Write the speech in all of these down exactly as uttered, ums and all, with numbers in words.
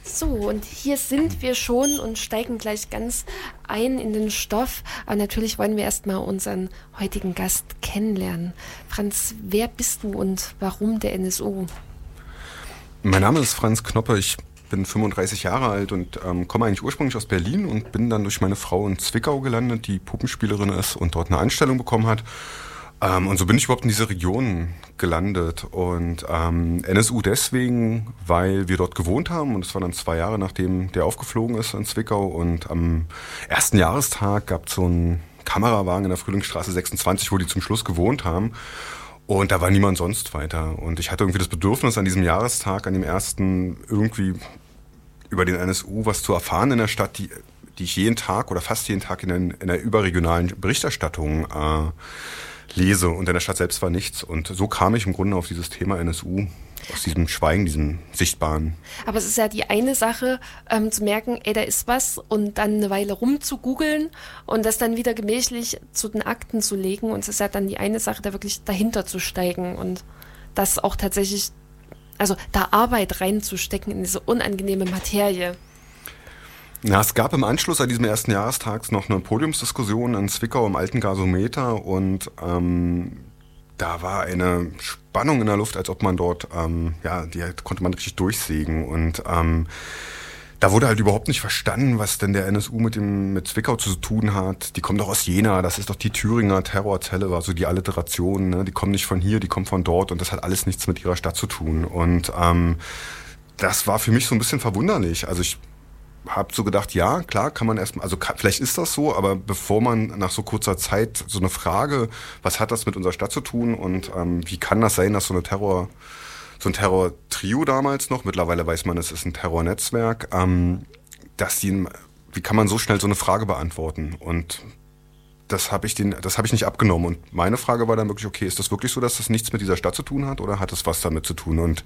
So, und hier sind wir schon und steigen gleich ganz ein in den Stoff. Aber natürlich wollen wir erstmal unseren heutigen Gast kennenlernen. Franz, wer bist du und warum der N S U? Mein Name ist Franz Knoppe, ich bin fünfunddreißig Jahre alt und ähm, komme eigentlich ursprünglich aus Berlin und bin dann durch meine Frau in Zwickau gelandet, die Puppenspielerin ist und dort eine Anstellung bekommen hat. Ähm, und so bin ich überhaupt in diese Region gelandet. Und ähm, N S U deswegen, weil wir dort gewohnt haben. Und es war dann zwei Jahre, nachdem der aufgeflogen ist in Zwickau. Und am ersten Jahrestag gab es so einen Kamerawagen in der Frühlingsstraße sechsundzwanzig, wo die zum Schluss gewohnt haben. Und da war niemand sonst weiter. Und ich hatte irgendwie das Bedürfnis, an diesem Jahrestag, an dem ersten, irgendwie über den N S U was zu erfahren in der Stadt, die, die ich jeden Tag oder fast jeden Tag in der, in der überregionalen Berichterstattung äh, lese. Und in der Stadt selbst war nichts. Und so kam ich im Grunde auf dieses Thema N S U, aus diesem Schweigen, diesem Sichtbaren. Aber es ist ja die eine Sache, ähm, zu merken, ey, da ist was, und dann eine Weile rumzugoogeln und das dann wieder gemächlich zu den Akten zu legen. Und es ist ja dann die eine Sache, da wirklich dahinter zu steigen und das auch tatsächlich, also da Arbeit reinzustecken in diese unangenehme Materie. Na, es gab im Anschluss an diesem ersten Jahrestags noch eine Podiumsdiskussion in Zwickau im alten Gasometer und ähm, da war eine Spannung in der Luft, als ob man dort, ähm, ja, die konnte man richtig durchsägen. Und ähm, da wurde halt überhaupt nicht verstanden, was denn der N S U mit dem mit Zwickau zu tun hat. Die kommen doch aus Jena, das ist doch die Thüringer Terrorzelle, war so die Alliteration. Ne? Die kommen nicht von hier, die kommen von dort und das hat alles nichts mit ihrer Stadt zu tun. Und ähm, das war für mich so ein bisschen verwunderlich. Also ich habe so gedacht, ja, klar, kann man erstmal, also kann, vielleicht ist das so, aber bevor man nach so kurzer Zeit so eine Frage, was hat das mit unserer Stadt zu tun und ähm, wie kann das sein, dass so eine Terror, so ein Terror-Trio damals noch, mittlerweile weiß man, es ist ein Terrornetzwerk, ähm, dass die, wie kann man so schnell so eine Frage beantworten? Und das habe ich den, das habe ich nicht abgenommen. Und meine Frage war dann wirklich, okay, ist das wirklich so, dass das nichts mit dieser Stadt zu tun hat oder hat es was damit zu tun? Und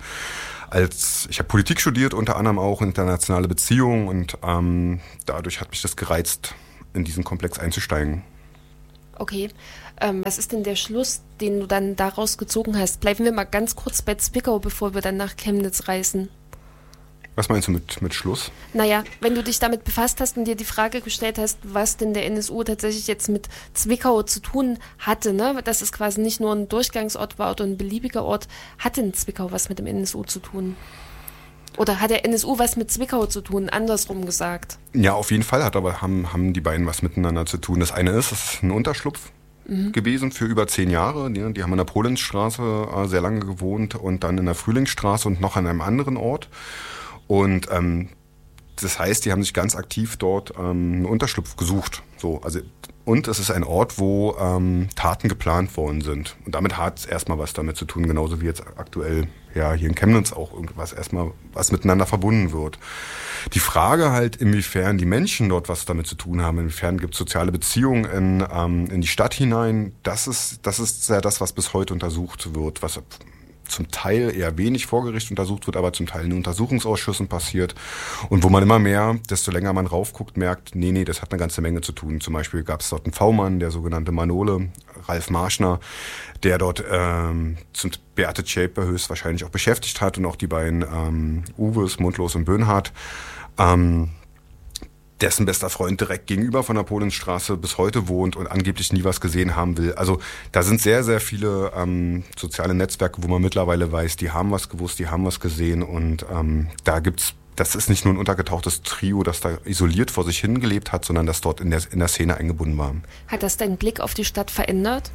als ich habe Politik studiert, unter anderem auch internationale Beziehungen und ähm, dadurch hat mich das gereizt, in diesen Komplex einzusteigen. Okay, ähm, was ist denn der Schluss, den du dann daraus gezogen hast? Bleiben wir mal ganz kurz bei Zwickau, bevor wir dann nach Chemnitz reisen. Was meinst du mit, mit Schluss? Naja, wenn du dich damit befasst hast und dir die Frage gestellt hast, was denn der N S U tatsächlich jetzt mit Zwickau zu tun hatte, ne? Dass es quasi nicht nur ein Durchgangsort war oder ein beliebiger Ort, hat denn Zwickau was mit dem N S U zu tun? Oder hat der N S U was mit Zwickau zu tun, andersrum gesagt? Ja, auf jeden Fall hat aber haben, haben die beiden was miteinander zu tun. Das eine ist, es ist ein Unterschlupf mhm. gewesen für über zehn Jahre. Die, die haben in der Polensstraße äh, sehr lange gewohnt und dann in der Frühlingsstraße und noch an einem anderen Ort. Und ähm, das heißt, die haben sich ganz aktiv dort ähm, einen Unterschlupf gesucht. So, also, und es ist ein Ort, wo ähm, Taten geplant worden sind. Und damit hat es erstmal was damit zu tun, genauso wie jetzt aktuell ja hier in Chemnitz auch irgendwas erstmal was miteinander verbunden wird. Die Frage halt, inwiefern die Menschen dort was damit zu tun haben, inwiefern gibt es soziale Beziehungen in, ähm, in die Stadt hinein, das ist, das ist ja das, was bis heute untersucht wird, was zum Teil eher wenig vor Gericht untersucht wird, aber zum Teil in Untersuchungsausschüssen passiert. Und wo man immer mehr, desto länger man raufguckt, merkt, nee, nee, das hat eine ganze Menge zu tun. Zum Beispiel gab es dort einen V-Mann, der sogenannte Manole, Ralf Marschner, der dort ähm, zum Beate Zschäpe höchstwahrscheinlich auch beschäftigt hat und auch die beiden ähm, Uwes, Mundlos und Böhnhardt, ähm, dessen bester Freund direkt gegenüber von der Polensstraße bis heute wohnt und angeblich nie was gesehen haben will. Also da sind sehr, sehr viele ähm, soziale Netzwerke, wo man mittlerweile weiß, die haben was gewusst, die haben was gesehen und ähm, da gibt's, das ist nicht nur ein untergetauchtes Trio, das da isoliert vor sich hingelebt hat, sondern das dort in der, in der Szene eingebunden war. Hat das deinen Blick auf die Stadt verändert?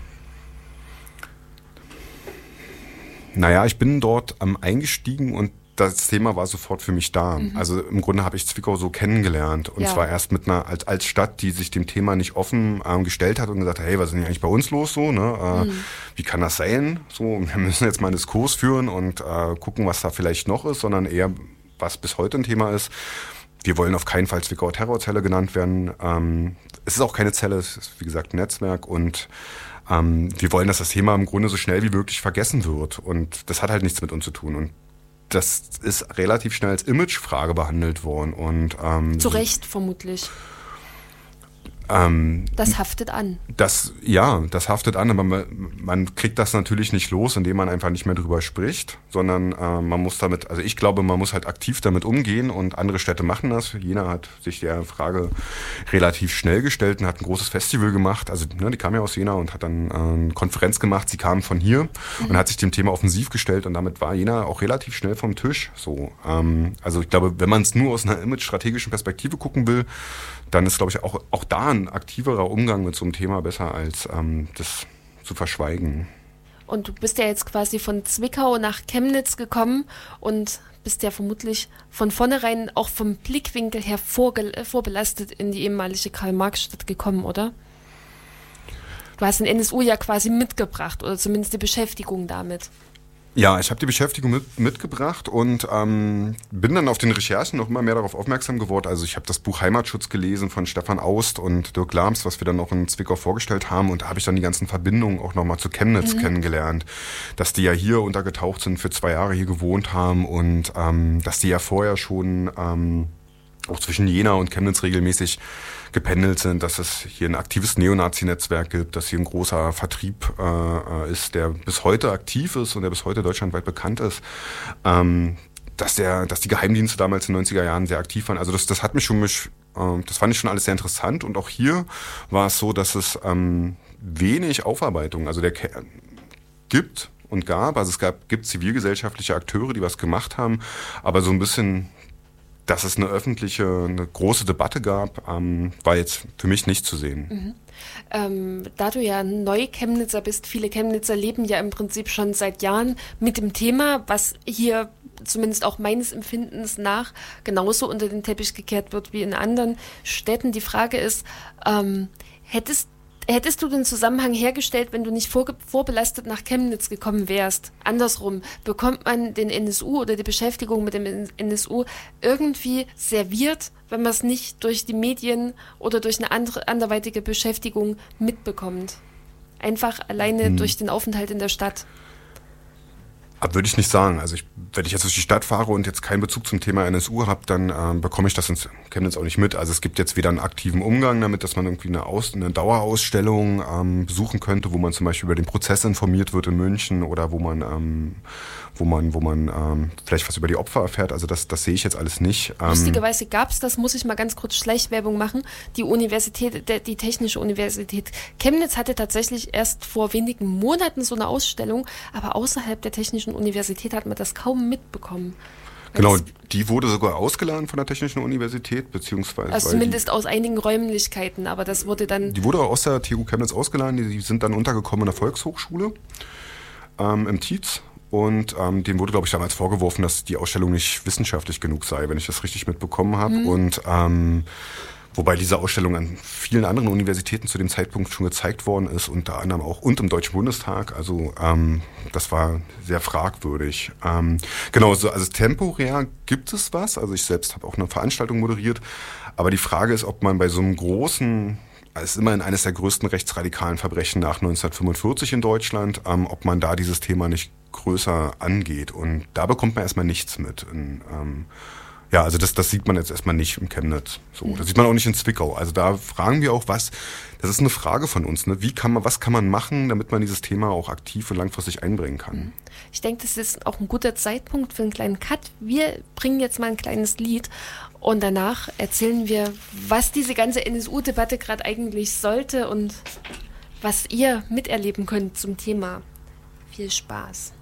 Naja, ich bin dort ähm, eingestiegen und das Thema war sofort für mich da. Mhm. Also im Grunde habe ich Zwickau so kennengelernt. Und ja. zwar erst mit einer, als, als Stadt, die sich dem Thema nicht offen ähm, gestellt hat und gesagt hat, hey, was ist denn eigentlich bei uns los so? Ne? Äh, mhm. Wie kann das sein? So, wir müssen jetzt mal einen Diskurs führen und äh, gucken, was da vielleicht noch ist, sondern eher, was bis heute ein Thema ist. Wir wollen auf keinen Fall Zwickauer Terrorzelle genannt werden. Ähm, es ist auch keine Zelle, es ist wie gesagt ein Netzwerk und ähm, wir wollen, dass das Thema im Grunde so schnell wie möglich vergessen wird. Und das hat halt nichts mit uns zu tun. Und das ist relativ schnell als Imagefrage behandelt worden. Und, ähm, zu Recht vermutlich. Ähm, das haftet an. Das, ja, das haftet an, aber man, man kriegt das natürlich nicht los, indem man einfach nicht mehr drüber spricht, sondern äh, man muss damit, also ich glaube, man muss halt aktiv damit umgehen und andere Städte machen das. Jena hat sich der Frage relativ schnell gestellt und hat ein großes Festival gemacht. Also ne, die kam ja aus Jena und hat dann äh, eine Konferenz gemacht. Sie kam von hier mhm. und hat sich dem Thema offensiv gestellt und damit war Jena auch relativ schnell vom Tisch. So, ähm, also ich glaube, wenn man es nur aus einer image-strategischen Perspektive gucken will, dann ist, glaube ich, auch, auch da ein aktiverer Umgang mit so einem Thema besser, als ähm, das zu verschweigen. Und du bist ja jetzt quasi von Zwickau nach Chemnitz gekommen und bist ja vermutlich von vornherein auch vom Blickwinkel her vorge- vorbelastet in die ehemalige Karl-Marx-Stadt gekommen, oder? Du hast den N S U ja quasi mitgebracht oder zumindest die Beschäftigung damit. Ja, ich habe die Beschäftigung mit, mitgebracht und ähm, bin dann auf den Recherchen noch immer mehr darauf aufmerksam geworden. Also ich habe das Buch Heimatschutz gelesen von Stefan Aust und Dirk Lams, was wir dann auch in Zwickau vorgestellt haben. Und da habe ich dann die ganzen Verbindungen auch nochmal zu Chemnitz mhm. kennengelernt. Dass die ja hier untergetaucht sind, für zwei Jahre hier gewohnt haben und ähm, dass die ja vorher schon ähm, auch zwischen Jena und Chemnitz regelmäßig gependelt sind, dass es hier ein aktives Neonazi-Netzwerk gibt, dass hier ein großer Vertrieb äh, ist, der bis heute aktiv ist und der bis heute deutschlandweit bekannt ist, ähm, dass der, dass die Geheimdienste damals in den neunziger Jahren sehr aktiv waren. Also das, das hat mich schon, mich, äh, das fand ich schon alles sehr interessant und auch hier war es so, dass es ähm, wenig Aufarbeitung, also der Ke- gibt und gab, also es gab, gibt zivilgesellschaftliche Akteure, die was gemacht haben, aber so ein bisschen dass es eine öffentliche, eine große Debatte gab, ähm, war jetzt für mich nicht zu sehen. Mhm. Ähm, da du ja Neu-Chemnitzer bist, viele Chemnitzer leben ja im Prinzip schon seit Jahren mit dem Thema, was hier zumindest auch meines Empfindens nach genauso unter den Teppich gekehrt wird wie in anderen Städten. Die Frage ist, ähm, hättest Hättest du den Zusammenhang hergestellt, wenn du nicht vor, vorbelastet nach Chemnitz gekommen wärst? Andersrum, bekommt man den N S U oder die Beschäftigung mit dem N S U irgendwie serviert, wenn man es nicht durch die Medien oder durch eine andere, anderweitige Beschäftigung mitbekommt? Einfach alleine hm. durch den Aufenthalt in der Stadt. Aber würde ich nicht sagen. Also ich, wenn ich jetzt durch die Stadt fahre und jetzt keinen Bezug zum Thema N S U habe, dann ähm, bekomme ich das in Chemnitz auch nicht mit. Also es gibt jetzt weder einen aktiven Umgang damit, dass man irgendwie eine, Aus- eine Dauerausstellung ähm, besuchen könnte, wo man zum Beispiel über den Prozess informiert wird in München oder wo man, ähm, wo man, wo man ähm, vielleicht was über die Opfer erfährt. Also das, das sehe ich jetzt alles nicht. Ähm, Lustigerweise gab es, das muss ich mal ganz kurz Schleichwerbung machen, die Universität, der, die Technische Universität Chemnitz hatte tatsächlich erst vor wenigen Monaten so eine Ausstellung, aber außerhalb der Technischen Universität hat man das kaum mitbekommen. Genau, die wurde sogar ausgeladen von der Technischen Universität, beziehungsweise... Also zumindest die, aus einigen Räumlichkeiten, aber das wurde dann... Die wurde aus der T U Chemnitz ausgeladen, die, die sind dann untergekommen in der Volkshochschule ähm, im Tietz und ähm, dem wurde, glaube ich, damals vorgeworfen, dass die Ausstellung nicht wissenschaftlich genug sei, wenn ich das richtig mitbekommen habe. Mhm. Und ähm, wobei diese Ausstellung an vielen anderen Universitäten zu dem Zeitpunkt schon gezeigt worden ist, unter anderem auch und im Deutschen Bundestag. Also ähm, das war sehr fragwürdig. Ähm, genau, so, also temporär gibt es was. Also ich selbst habe auch eine Veranstaltung moderiert. Aber die Frage ist, ob man bei so einem großen, es ist immerhin eines der größten rechtsradikalen Verbrechen nach neunzehnhundertfünfundvierzig in Deutschland, ähm, ob man da dieses Thema nicht größer angeht. Und da bekommt man erstmal nichts mit. In, ähm, Ja, also das, das sieht man jetzt erstmal nicht im Chemnitz. So, das sieht man auch nicht in Zwickau. Also da fragen wir auch, was, das ist eine Frage von uns, ne? Wie kann man, was kann man machen, damit man dieses Thema auch aktiv und langfristig einbringen kann? Ich denke, das ist auch ein guter Zeitpunkt für einen kleinen Cut. Wir bringen jetzt mal ein kleines Lied und danach erzählen wir, was diese ganze N S U-Debatte gerade eigentlich sollte und was ihr miterleben könnt zum Thema. Viel Spaß.